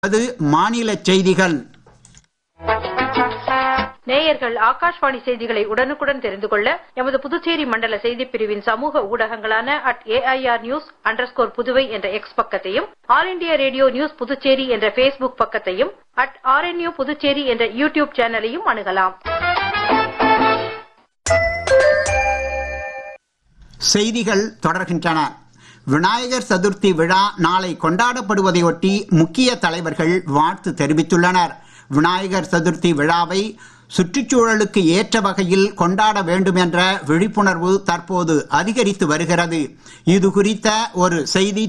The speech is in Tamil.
அது மாநில செய்திகள். நேயர்கள் ஆகாஷ்வாணி செய்திகளை உடனுக்குடன் தெரிந்து கொள்ள எமது புதுச்சேரி மண்டல செய்திப் பிரிவின் சமூக ஊடகங்களான @AIRnews_புதுவை என்ற எக்ஸ் பக்கத்தையும், all India radio news Puducherry என்ற Facebook பக்கத்தையும், @RNU புதுச்சேரி என்ற யூடியூப் சேனலையும் அணுகலாம். செய்திகள் தொடர்கின்றன. விநாயகர் சதுர்த்தி விழா நாளை கொண்டாடப்படுவதையொட்டி முக்கிய தலைவர்கள் வாழ்த்து தெரிவித்துள்ளனர். விநாயகர் சதுர்த்தி விழாவை சுற்றுச்சூழலுக்கு ஏற்ற வகையில் கொண்டாட வேண்டும் என்ற விழிப்புணர்வு தற்போது அதிகரித்து வருகிறது. இது குறித்த ஒரு செய்தி